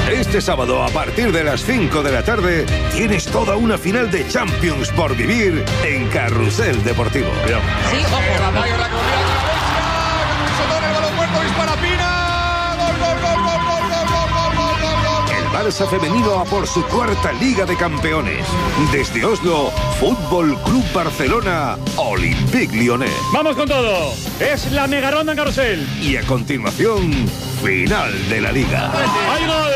Este sábado, a partir de las 5 de la tarde, tienes toda una final de Champions por vivir en Carrusel Deportivo. Sí, ojo. La corrida otra vez, Sotón, el balón muerto, dispara Pina. Gol, gol, gol, gol, gol, gol, gol, gol, gol, gol. El Barça femenino a por su cuarta Liga de Campeones. Desde Oslo, Fútbol Club Barcelona, Olympique Lyonnais. ¡Vamos con todo! Es la mega ronda en Carrusel. Y a continuación, final de la Liga. ¡Hay gol!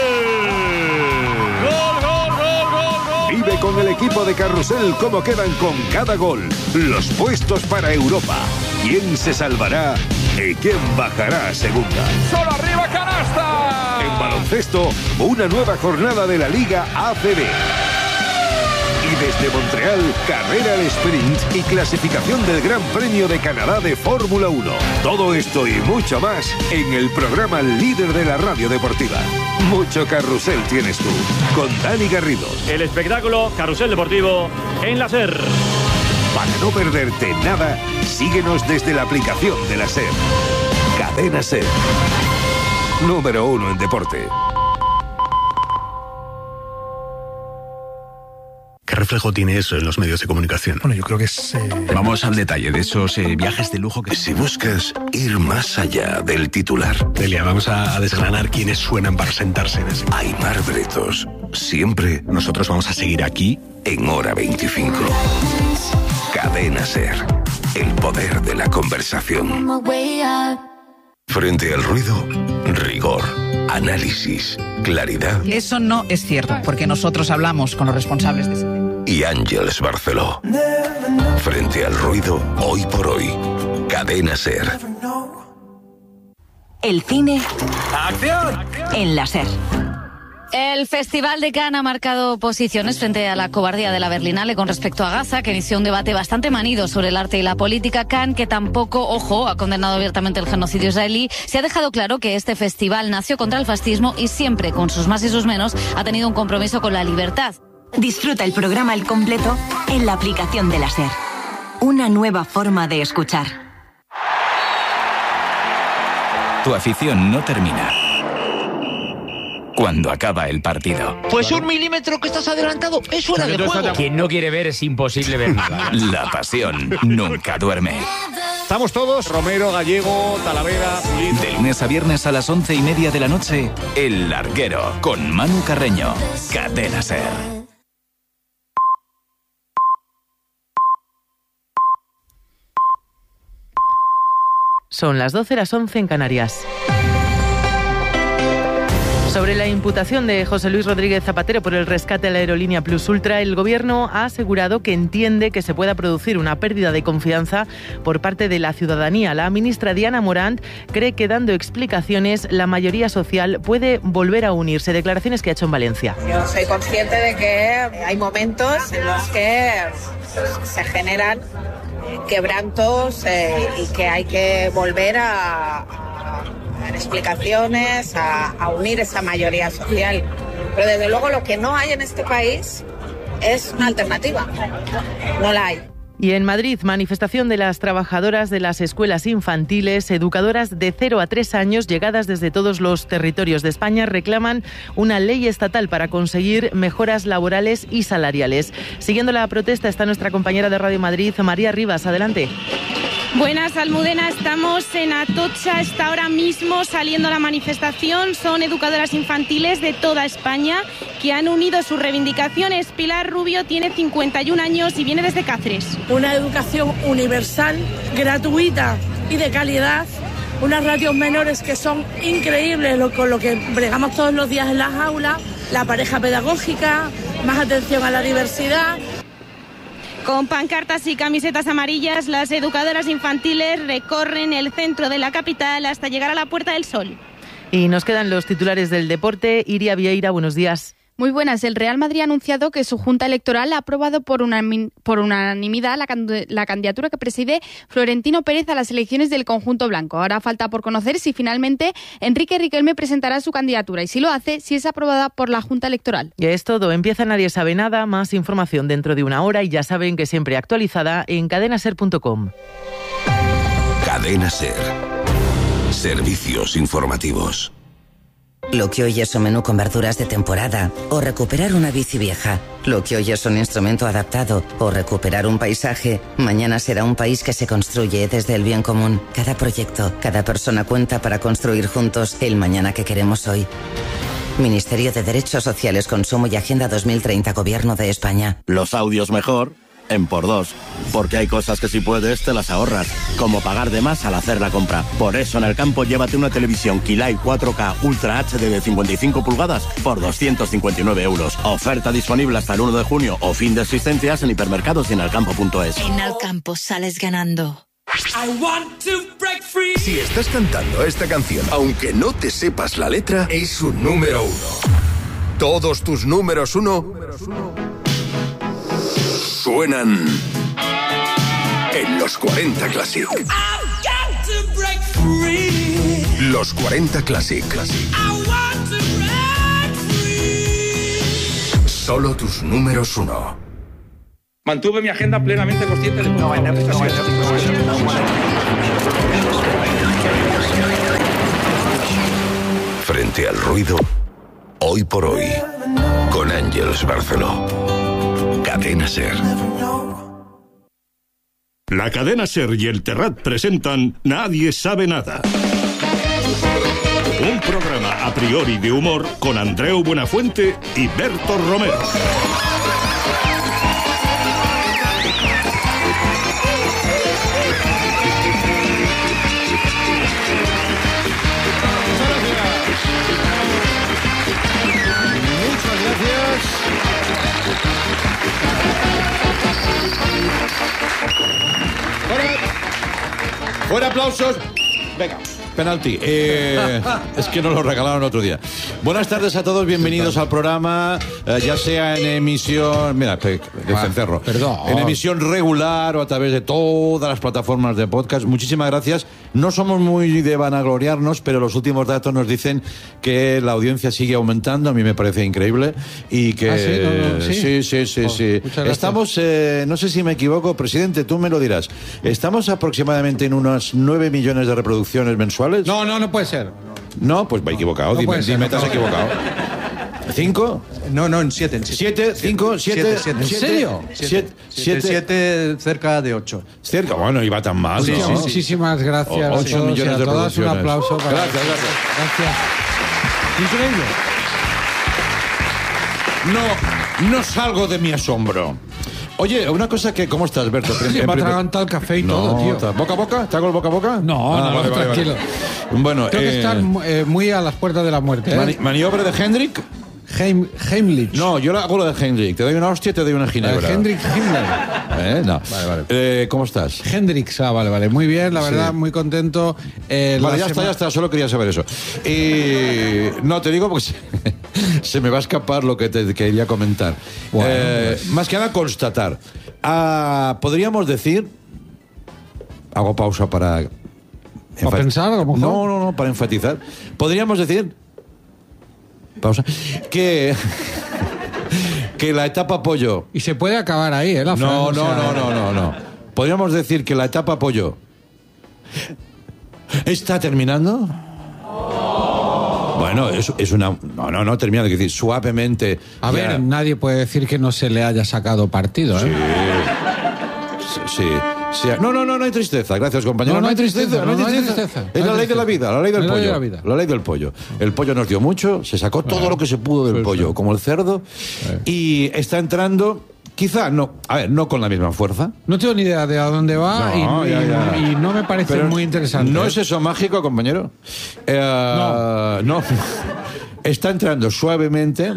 ¡Gol, gol, gol, gol, gol! Vive con el equipo de Carrusel cómo quedan con cada gol, los puestos para Europa, quién se salvará y quién bajará a segunda. Solo arriba, canasta. En baloncesto, una nueva jornada de la Liga ACB. Y desde Montreal, carrera al sprint y clasificación del Gran Premio de Canadá de Fórmula 1. Todo esto y mucho más en el programa líder de la radio deportiva. Mucho carrusel tienes tú, con Dani Garrido. El espectáculo Carrusel Deportivo en la SER. Para no perderte nada, síguenos desde la aplicación de la SER. Cadena SER. Número 1 en deporte. ¿Qué reflejo tiene eso en los medios de comunicación? Bueno, yo creo que es... Vamos al detalle de esos viajes de lujo que... Si buscas ir más allá del titular... Delia, vamos a desgranar quiénes suenan para sentarse en ese... Aimar Bretos, siempre... Nosotros vamos a seguir aquí... En Hora 25. Cadena SER. El poder de la conversación. Frente al ruido, rigor, análisis, claridad. Eso no es cierto, porque nosotros hablamos con los responsables de ese tema. Y Ángeles Barceló. Frente al ruido, hoy por hoy. Cadena SER. El cine. ¡Acción! En la SER. El Festival de Cannes ha marcado posiciones frente a la cobardía de la Berlinale con respecto a Gaza, que inició un debate bastante manido sobre el arte y la política. Cannes, que tampoco, ojo, ha condenado abiertamente el genocidio israelí, se ha dejado claro que este festival nació contra el fascismo y siempre, con sus más y sus menos, ha tenido un compromiso con la libertad. Disfruta el programa al completo en la aplicación de la SER. Una nueva forma de escuchar. Tu afición no termina cuando acaba el partido. Pues 1 milímetro que estás adelantado es fuera de juego. Quien no quiere ver es imposible ver nada. La pasión nunca duerme. Estamos todos, Romero, Gallego, Talavera, Pulido. De lunes a viernes a las 11:30 de la noche, El Larguero, con Manu Carreño. Cadena SER. Son las 12, las 11 en Canarias. Sobre la imputación de José Luis Rodríguez Zapatero por el rescate a la aerolínea Plus Ultra, el Gobierno ha asegurado que entiende que se pueda producir una pérdida de confianza por parte de la ciudadanía. La ministra Diana Morant cree que dando explicaciones la mayoría social puede volver a unirse. Declaraciones que ha hecho en Valencia. Yo soy consciente de que hay momentos en los que se generan quebrantos y que hay que volver a dar explicaciones, a unir esa mayoría social. Pero desde luego lo que no hay en este país es una alternativa. No la hay. Y en Madrid, manifestación de las trabajadoras de las escuelas infantiles, educadoras de 0 a 3 años, llegadas desde todos los territorios de España, reclaman una ley estatal para conseguir mejoras laborales y salariales. Siguiendo la protesta está nuestra compañera de Radio Madrid, María Rivas. Adelante. Buenas, Almudena, estamos en Atocha, está ahora mismo saliendo la manifestación. Son educadoras infantiles de toda España que han unido sus reivindicaciones. Pilar Rubio tiene 51 años y viene desde Cáceres. Una educación universal, gratuita y de calidad. Unas ratios menores que son increíbles, con lo que bregamos todos los días en las aulas. La pareja pedagógica, más atención a la diversidad. Con pancartas y camisetas amarillas, las educadoras infantiles recorren el centro de la capital hasta llegar a la Puerta del Sol. Y nos quedan los titulares del deporte. Iria Vieira, buenos días. Muy buenas. El Real Madrid ha anunciado que su Junta Electoral ha aprobado por unanimidad la candidatura que preside Florentino Pérez a las elecciones del conjunto blanco. Ahora falta por conocer si finalmente Enrique Riquelme presentará su candidatura y si lo hace, si es aprobada por la Junta Electoral. Y es todo. Empieza Nadie Sabe Nada. Más información dentro de una hora y ya saben que siempre actualizada en cadenaser.com. Cadena SER. Servicios informativos. Lo que hoy es un menú con verduras de temporada, o recuperar una bici vieja. Lo que hoy es un instrumento adaptado, o recuperar un paisaje, mañana será un país que se construye desde el bien común. Cada proyecto, cada persona cuenta para construir juntos el mañana que queremos hoy. Ministerio de Derechos Sociales, Consumo y Agenda 2030, Gobierno de España. Los audios mejor en por dos, porque hay cosas que si puedes te las ahorras, como pagar de más al hacer la compra. Por eso en el campo llévate una televisión Kilai 4K Ultra HD de 55 pulgadas por 259 euros. Oferta disponible hasta el 1 de junio o fin de existencias en hipermercados y en alcampo.es. En Alcampo sales ganando. Si estás cantando esta canción, aunque no te sepas la letra, es un número 1. Todos tus números 1 suenan en los 40 Classic. Los 40 Classic. Solo tus números 1. Mantuve mi agenda plenamente consciente de Frente al ruido, hoy por hoy, con Ángeles Barceló. Cadena SER. La Cadena SER y el Terrat presentan Nadie sabe nada. Un programa a priori de humor con Andreu Buenafuente y Berto Romero. Fuera aplausos. Venga. Penalti. Es que nos lo regalaron otro día. Buenas tardes a todos, bienvenidos al programa, ya sea en emisión, mira, de cencerro, en emisión regular o a través de todas las plataformas de podcast. Muchísimas gracias. No somos muy de vanagloriarnos, pero los últimos datos nos dicen que la audiencia sigue aumentando. A mí me parece increíble y que sí. Estamos, no sé si me equivoco, presidente, tú me lo dirás. Estamos aproximadamente en unos 9 millones de reproducciones mensuales. No puede ser. No, pues va equivocado. No dime, te has equivocado. ¿5? No, en 7. ¿7? ¿5? ¿7? ¿En serio? 7 cerca de 8. Cerca, bueno, iba tan mal. Sí, ¿no? Muchísimas gracias. 8 millones de reproducciones. Un aplauso para gracias. Increíble. No salgo de mi asombro. Oye, una cosa que... ¿Cómo estás, Berto? Me ha atragantado el café y todo, tío. ¿Boca a boca? ¿Te hago el boca a boca? No, vale, tranquilo. Vale. Bueno, tengo que estar muy a las puertas de la muerte. ¿Maniobra de Hendrik? Heimlich. No, yo hago lo de Hendrik. Te doy una hostia y te doy una ginebra. Hendrik Himmler. No. Vale. ¿Cómo estás? Hendrik, vale. Muy bien, la verdad, muy contento. Vale, ya está. Solo quería saber eso. No, te digo porque se me va a escapar lo que te quería comentar. Bueno, más que nada constatar. Podríamos decir... Hago pausa para... ¿Para pensar? No, para enfatizar. Podríamos decir... Pausa. Que la etapa pollo... Y se puede acabar ahí, ¿eh? No. Podríamos decir que la etapa pollo... ¿Está terminando? Bueno, es una... No, termina de decir suavemente... A ver, nadie puede decir que no se le haya sacado partido, ¿eh? Sí. No hay tristeza, gracias, compañero. No hay tristeza. Es la ley de la vida, la ley del pollo. La ley del pollo. El pollo nos dio mucho, se sacó todo lo que se pudo del pollo, como el cerdo, y está entrando... Quizá no, no con la misma fuerza. No tengo ni idea de a dónde va y no me parece muy interesante. ¿No es eso mágico, compañero? No. Está entrando suavemente.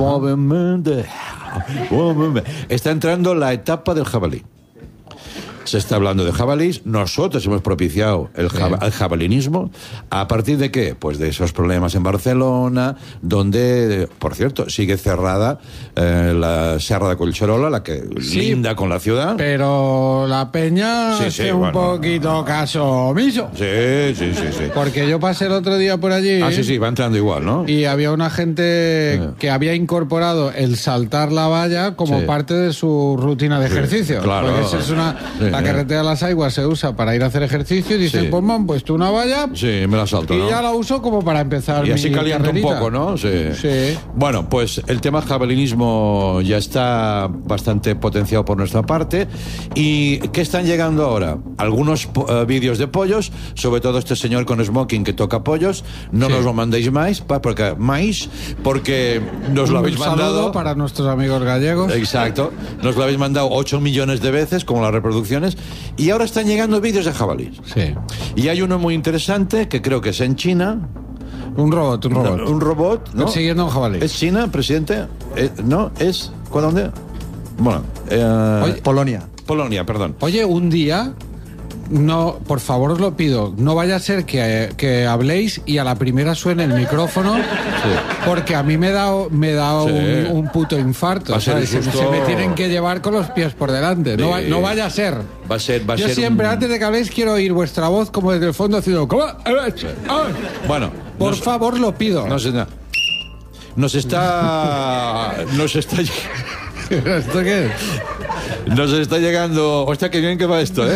Está entrando la etapa del jabalí. Se está hablando de jabalís. Nosotros hemos propiciado el jabalinismo. ¿A partir de qué? Pues de esos problemas en Barcelona, donde, por cierto, sigue cerrada la Serra de Collserola, la que linda con la ciudad. Pero la peña hace un poquito caso omiso. Sí. Porque yo pasé el otro día por allí. Sí, va entrando igual, ¿no? Y había una gente que había incorporado el saltar la valla como parte de su rutina de ejercicio. Claro. Porque esa es una... La carretera de las Aguas se usa para ir a hacer ejercicio y dicen, pues me han puesto una valla. Sí, me la salto, y ¿no? ya la uso como para empezar. Y así mi calienta carrerita. un poco, ¿no? Sí. Bueno, pues el tema javelinismo ya está bastante potenciado por nuestra parte. ¿Y qué están llegando ahora? Algunos vídeos de pollos, sobre todo este señor con smoking que toca pollos. No nos lo mandéis más, porque nos lo habéis mandado. Un saludo para nuestros amigos gallegos. Exacto. Nos lo habéis mandado 8 millones de veces, como las reproducciones. Y ahora están llegando vídeos de jabalís. Sí. Y hay uno muy interesante que creo que es en China. Un robot. Un robot, ¿no? Persiguiendo a un jabalí. ¿Es China, presidente? ¿No? ¿Es? ¿Dónde? Bueno, Polonia, perdón. Oye, un día... No, por favor os lo pido, no vaya a ser que habléis y a la primera suene el micrófono, porque a mí me da un puto infarto. Se me tienen que llevar con los pies por delante. No vaya a ser. Va a ser Yo siempre, antes de que habléis, quiero oír vuestra voz como desde el fondo haciendo... Bueno, por favor, lo pido. Nos está... ¿Esto qué es? Nos está llegando... Hostia, qué bien que va esto, ¿eh?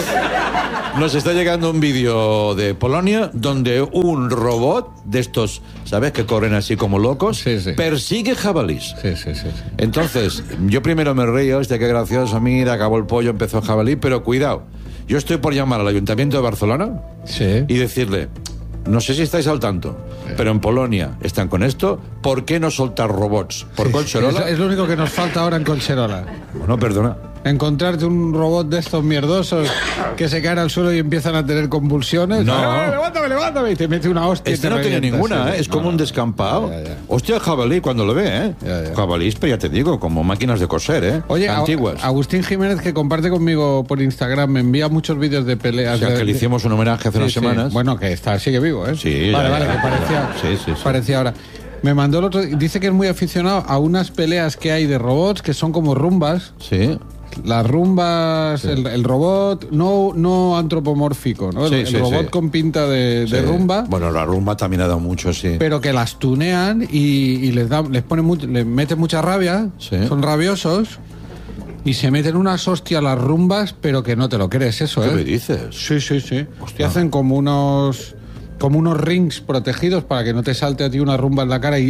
Nos está llegando un vídeo de Polonia donde un robot de estos, ¿sabes? Que corren así como locos, persigue jabalís. Sí. Entonces, yo primero me río, qué gracioso, mira, acabó el pollo, empezó el jabalí, pero cuidado, yo estoy por llamar al Ayuntamiento de Barcelona y decirle... No sé si estáis al tanto, pero en Polonia están con esto. ¿Por qué no soltar robots? ¿Por Collserola? Es lo único que nos falta ahora en Collserola. Bueno, perdona. Encontrarte un robot de estos mierdosos que se caen al suelo y empiezan a tener convulsiones. No. Levántame. Y te mete una hostia. Este no tiene ninguna, es como un descampado. Hostia, el jabalí cuando lo ve, Jabalís, pero ya te digo, como máquinas de coser, Oye, antiguas. Agustín Jiménez, que comparte conmigo por Instagram, me envía muchos vídeos de peleas. O sea, que le hicimos un homenaje hace unas semanas. Bueno, que sigue vivo, ¿eh? Sí, vale, que parecía. Parecía ahora. Me mandó el otro. Dice que es muy aficionado a unas peleas que hay de robots que son como rumbas. Sí. Las rumbas, el robot no antropomórfico, ¿no? El robot con pinta de rumba. Bueno, la rumba también ha dado mucho, sí. Pero que las tunean y les meten mucha rabia, son rabiosos y se meten unas hostias las rumbas, pero que no te lo crees eso, ¿Qué me dices? Sí. Y hacen como unos rings protegidos para que no te salte a ti una rumba en la cara y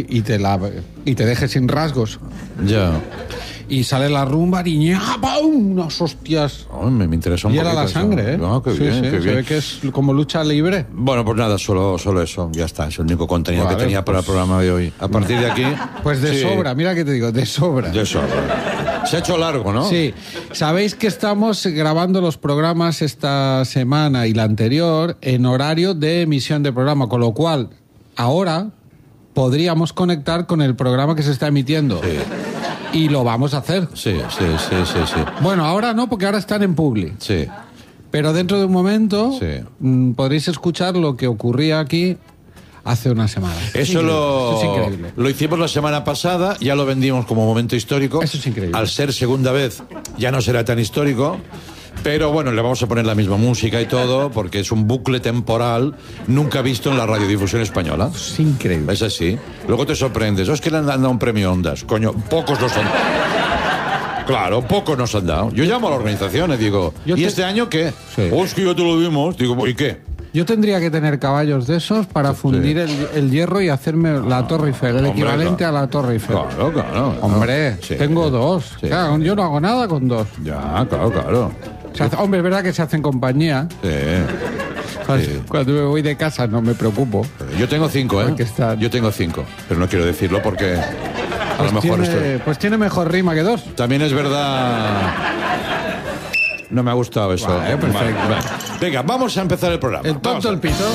te deje sin rasgos. Ya. Y sale la rumba y ¡pum! Unas hostias. Me interesa un poco. Y era la sangre, ¿eh? No, qué bien. Se ve que es como lucha libre. Bueno, pues nada, solo eso. Ya está, es el único contenido que tenía para el programa de hoy. A partir de aquí... Pues de sobra, mira que te digo, de sobra. Se ha hecho largo, ¿no? Sí. Sabéis que estamos grabando los programas esta semana y la anterior en horario de emisión de programa, con lo cual ahora podríamos conectar con el programa que se está emitiendo. Sí. Y lo vamos a hacer. Sí. Bueno, ahora no, porque ahora están en Publi. Sí. Pero dentro de un momento podréis escuchar lo que ocurría aquí hace una semana. Eso es increíble. Lo hicimos la semana pasada, ya lo vendimos como momento histórico. Eso es increíble. Al ser segunda vez, ya no será tan histórico. Pero bueno, le vamos a poner la misma música y todo, porque es un bucle temporal nunca visto en la radiodifusión española. Es increíble. Es así. Luego te sorprendes. Es que le han dado un premio Ondas. Coño, pocos nos han dado. Claro, pocos nos han dado. Yo llamo a la organización y digo, este año qué? Es que ya te lo dimos. Digo, ¿y qué? Yo tendría que tener caballos de esos para fundir el hierro y hacerme la Torre Eiffel, el equivalente a la Torre Eiffel. Claro. Hombre, tengo dos. Sí. Claro, yo no hago nada con dos. Ya, claro. Hombre, es verdad que se hacen compañía. Sí. Cuando me voy de casa no me preocupo. Yo tengo 5, ¿eh? Yo tengo 5, pero no quiero decirlo porque a lo mejor pues tiene mejor rima que 2. También es verdad. No me ha gustado eso. Vale, perfecto. Vale. Venga, vamos a empezar el programa. El tonto, el pito.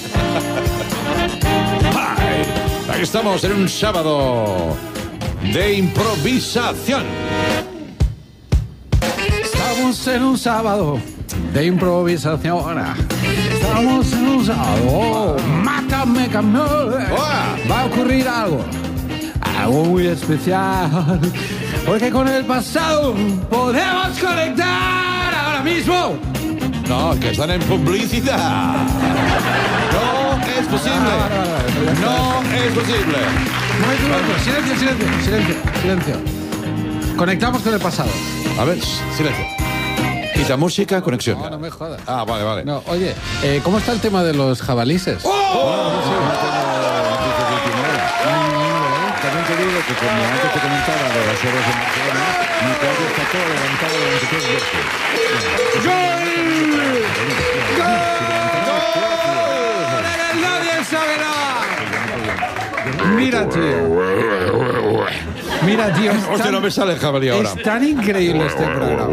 Aquí estamos en un sábado de improvisación. Estamos en un sábado de improvisación. Estamos en un sábado. Mátame, camión. Va a ocurrir algo muy especial. Porque con el pasado podemos conectar ahora mismo. No, que están en publicidad. No es posible. No es posible. Silencio. Conectamos con el pasado. A ver, silencio. Quita música, conexión. No me jodas. Ah, vale. No, oye, ¿cómo está el tema de los jabalises? También te digo que como antes te comentaba de las horas en Barcelona, mi cuadro está todo levantado durante 3 Mira, tío. Hostia, no me sale el jabalí ahora. Es tan increíble este programa.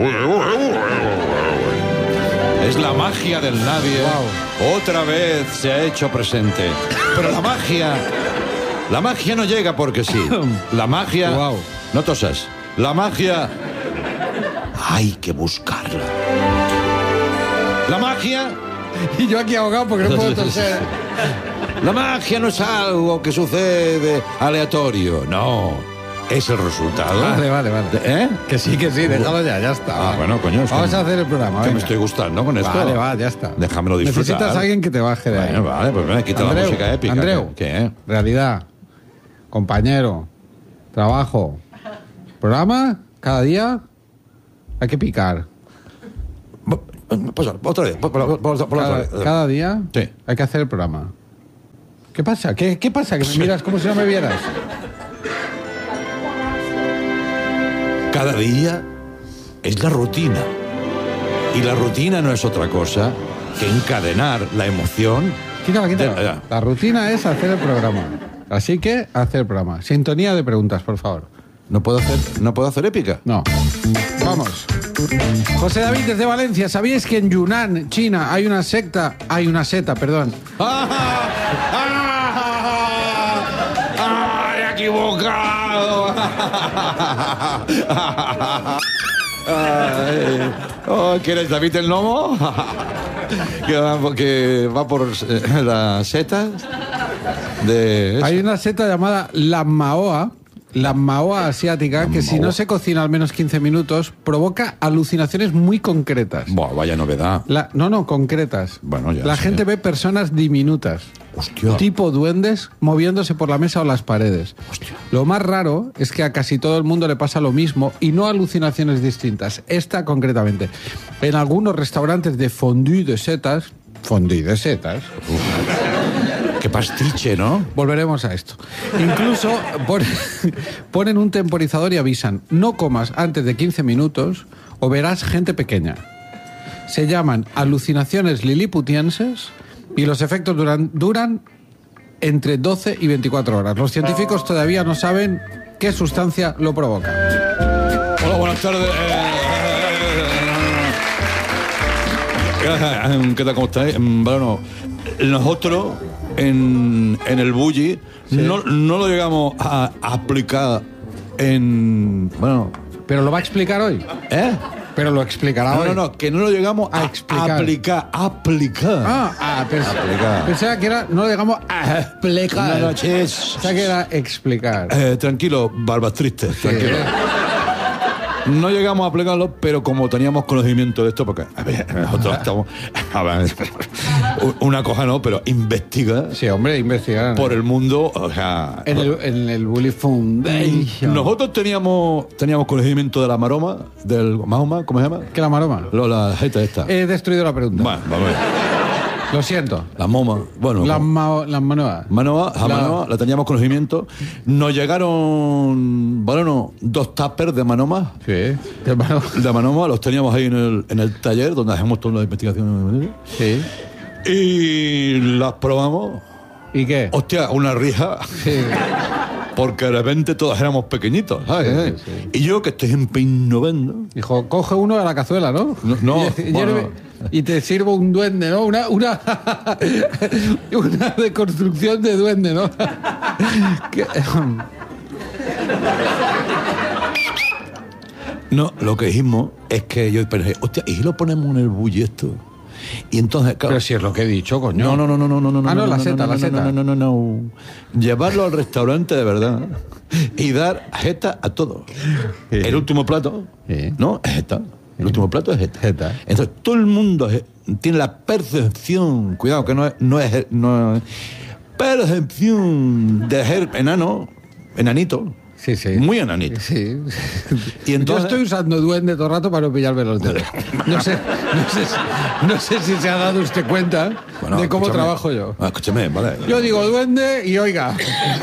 Es la magia del nadie. Wow. Otra vez se ha hecho presente. Pero la magia no llega porque sí. La magia... Wow. No tosas. La magia... hay que buscarla. La magia... Y yo aquí ahogado porque no puedo toser. La magia no es algo que sucede aleatorio. No. Es el resultado. Vale. ¿Eh? Que sí, déjalo ya está. Ah, bueno, coño. Vamos a hacer el programa. Que me estoy gustando con esto. Vale, ya está. Déjamelo disfrutar. Necesitas a alguien que te baje de ahí. Bueno, vale, pues venga, quita la música épica. Andreu, ¿qué? Realidad, compañero, trabajo, programa, cada día hay que picar. Pues otra vez. Cada día sí. Hay que hacer el programa. ¿Qué pasa? ¿Qué pasa? Que me miras como si no me vieras. Cada día es la rutina. Y la rutina no es otra cosa que encadenar la emoción. Quítala. La rutina es hacer el programa. Así que hacer el programa. Sintonía de preguntas, por favor. ¿No puedo hacer épica? No. Vamos. José David desde Valencia. ¿Sabíais que en Yunnan, China, hay una seta, perdón? ¡He equivocado! ¿Quieres David el Nomo? que va por las setas de... Hay una seta llamada la Maoa asiática, que si no se cocina al menos 15 minutos, provoca alucinaciones muy concretas. Buah, vaya novedad. Concretas. Bueno, ya la gente ve personas diminutas. Hostia. Tipo duendes moviéndose por la mesa o las paredes. Hostia. Lo más raro es que a casi todo el mundo le pasa lo mismo y no alucinaciones distintas. Esta concretamente. En algunos restaurantes de fondue de setas. Qué pastiche, ¿no? Volveremos a esto. Incluso ponen un temporizador y avisan: no comas antes de 15 minutos o verás gente pequeña. Se llaman alucinaciones liliputienses y los efectos duran entre 12 y 24 horas. Los científicos todavía no saben qué sustancia lo provoca. Hola, buenas tardes. ¿Qué tal? ¿Cómo estáis? Bueno, nosotros en el bulli no lo llegamos a aplicar en... Bueno... ¿Pero lo va a explicar hoy? ¿Eh? Pero lo explicará hoy. No, que no lo llegamos a explicar. Aplicar. Pensaba que era... No lo llegamos a explicar. No, pensaba que era explicar. Tranquilo, barbas tristes, tranquilo. No llegamos a aplicarlo, pero como teníamos conocimiento de esto, porque a ver, nosotros estamos... A ver, una cosa no, pero investiga. Sí, hombre, investigar. Por el mundo, o sea... En el Bully Foundation. Nosotros teníamos conocimiento de la maroma, del Mahoma, ¿cómo se llama? ¿Qué es la maroma? La jeta esta. He destruido la pregunta. Bueno, vamos a ver. Lo siento. La moma, bueno. Las manoas. Manoa, la teníamos conocimiento. Nos llegaron, bueno, 2 tuppers de manoma. Sí, de manoma, los teníamos ahí en el taller donde hacemos todas las investigaciones. Sí. Y las probamos. ¿Y qué? Hostia, una rija. Sí. Porque de repente todos éramos pequeñitos, ¿sabes? Sí. Y yo, que estoy innovando. Dijo, coge uno de la cazuela, ¿no? No. Y te sirvo un duende, ¿no? Una deconstrucción de duende, ¿no? No, lo que dijimos es que yo pensé, hostia, ¿y si lo ponemos en el bulli esto? Y entonces, claro, pero si es lo que he dicho, coño. No. La seta. No. Llevarlo al restaurante de verdad y dar jeta a todos. Sí. El último plato, ¿no? Es jeta. El último plato es jeta. Entonces todo el mundo tiene la percepción, cuidado que no es percepción de ser enanito. Sí, sí. Muy enanito. Sí. Y entonces... Yo estoy usando duende todo el rato para no pillarme los dedos. No sé si se ha dado usted cuenta de cómo trabajo yo. Escúchame, vale. Yo digo duende y oiga.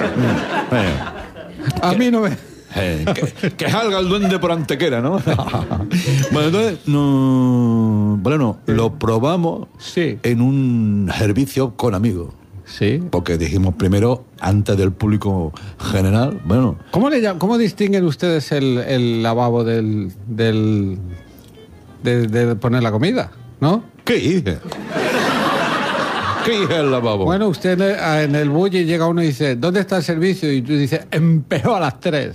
A mí no me... que salga el duende por Antequera, ¿no? Bueno, entonces, lo probamos en un servicio con amigos. Sí. Porque dijimos primero, antes del público general, bueno. ¿Cómo distinguen ustedes el lavabo de poner la comida? ¿No? ¿Qué hice? ¿Qué hice el lavabo? Bueno, usted en el bully llega uno y dice, ¿dónde está el servicio? Y tú dices, empezó a las 3.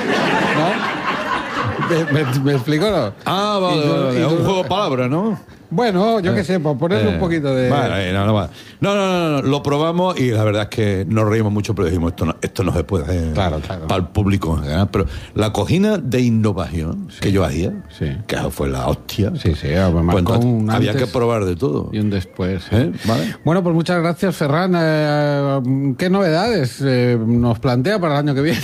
¿No? ¿Me explico, no? Ah, vale, es un juego de palabras, ¿no? Bueno, yo qué sé, por ponerle un poquito de... Vale, no, lo probamos y la verdad es que nos reímos mucho, pero dijimos, esto no se puede hacer para el público en general. Pero la cocina de innovación que yo hacía, que fue la hostia, pues había que probar de todo. Y un después. ¿Vale? Bueno, pues muchas gracias, Ferran. ¿Qué novedades nos plantea para el año que viene?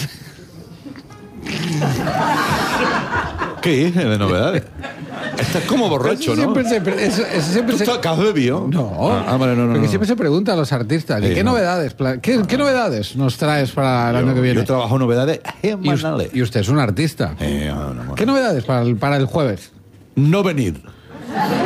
¿Qué dice de novedades? Estás como borracho, ¿no? ¿Tú has bebido? No. Vale, no. Porque siempre se pregunta a los artistas, ¿qué novedades? ¿Qué novedades nos traes para el año que viene? Yo trabajo novedades semanales. Y usted es un artista. ¿Qué novedades para el jueves? No venir.